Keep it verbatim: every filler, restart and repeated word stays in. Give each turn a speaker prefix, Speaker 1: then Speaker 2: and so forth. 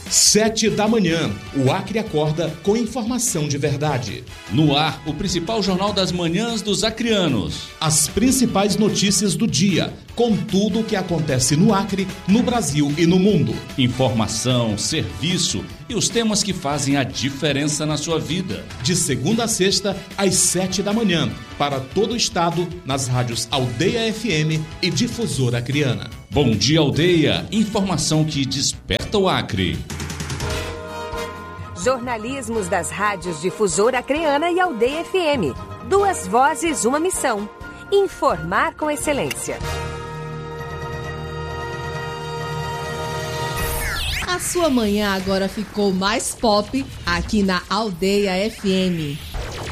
Speaker 1: Sete da manhã, o Acre acorda com informação de verdade.
Speaker 2: No ar, o principal jornal das manhãs dos acreanos.
Speaker 1: As principais notícias do dia, com tudo o que acontece no Acre, no Brasil e no mundo.
Speaker 2: Informação, serviço e os temas que fazem a diferença na sua vida.
Speaker 1: De segunda a sexta, às sete da manhã, para todo o estado, nas rádios Aldeia F M e Difusora Acreana.
Speaker 2: Bom dia, Aldeia. Informação que desperta o Acre.
Speaker 3: Jornalismos das rádios Difusora Acreana e Aldeia F M. Duas vozes, uma missão. Informar com excelência.
Speaker 4: A sua manhã agora ficou mais pop aqui na Aldeia F M.